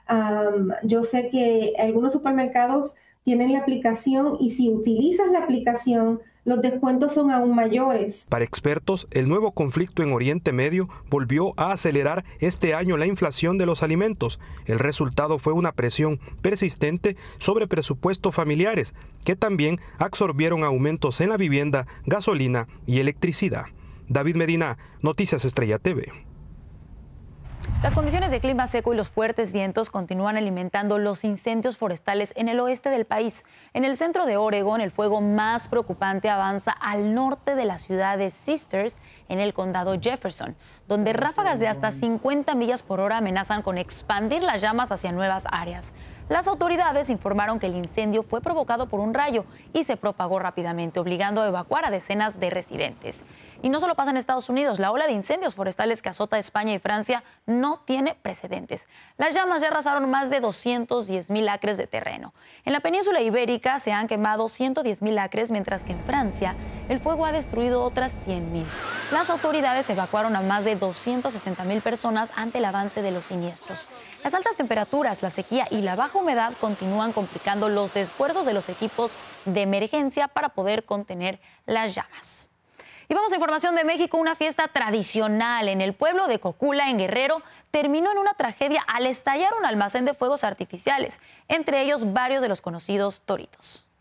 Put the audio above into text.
Yo sé que algunos supermercados tienen la aplicación y si utilizas la aplicación, los descuentos son aún mayores. Para expertos, el nuevo conflicto en Oriente Medio volvió a acelerar este año la inflación de los alimentos. El resultado fue una presión persistente sobre presupuestos familiares, que también absorbieron aumentos en la vivienda, gasolina y electricidad. David Medina, Noticias Estrella TV. Las condiciones de clima seco y los fuertes vientos continúan alimentando los incendios forestales en el oeste del país. En el centro de Oregón, el fuego más preocupante avanza al norte de la ciudad de Sisters, en el condado Jefferson, donde ráfagas de hasta 50 millas por hora amenazan con expandir las llamas hacia nuevas áreas. Las autoridades informaron que el incendio fue provocado por un rayo y se propagó rápidamente, obligando a evacuar a decenas de residentes. Y no solo pasa en Estados Unidos, la ola de incendios forestales que azota España y Francia no tiene precedentes. Las llamas ya arrasaron más de 210,000 acres de terreno. En la península ibérica se han quemado 110,000 acres, mientras que en Francia el fuego ha destruido otras 100,000. Las autoridades evacuaron a más de 260,000 personas ante el avance de los siniestros. Las altas temperaturas, la sequía y la baja humedad continúan complicando los esfuerzos de los equipos de emergencia para poder contener las llamas. Y vamos a información de México. Una fiesta tradicional en el pueblo de Cocula, en Guerrero, terminó en una tragedia al estallar un almacén de fuegos artificiales, entre ellos varios de los conocidos toritos.